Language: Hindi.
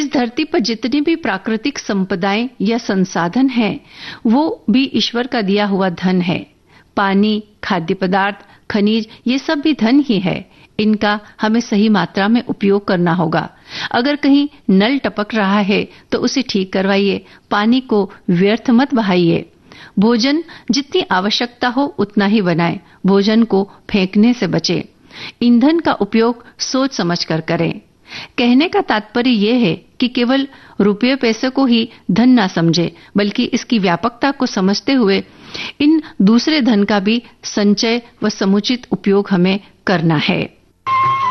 इस धरती पर जितनी भी प्राकृतिक संपदाएं या संसाधन हैं, वो भी ईश्वर का दिया हुआ धन है। पानी, खाद्य पदार्थ, खनिज, ये सब भी धन ही है। इनका हमें सही मात्रा में उपयोग करना होगा। अगर कहीं नल टपक रहा है तो उसे ठीक करवाइए, पानी को व्यर्थ मत बहाइए। भोजन जितनी आवश्यकता हो उतना ही बनाएं, भोजन को फेंकने से बचें। ईंधन का उपयोग सोच समझकर करें। कहने का तात्पर्य यह है कि केवल रुपये पैसे को ही धन ना समझे, बल्कि इसकी व्यापकता को समझते हुए इन दूसरे धन का भी संचय व समुचित उपयोग हमें करना है।